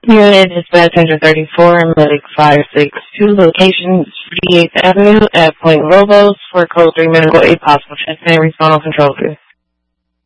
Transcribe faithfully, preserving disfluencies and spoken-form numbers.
Unit Dispatch Center thirty-four, Medic five six two, location forty-eighth Avenue at Point Lobos for Code three Medical, a possible chest pain, respond on control three.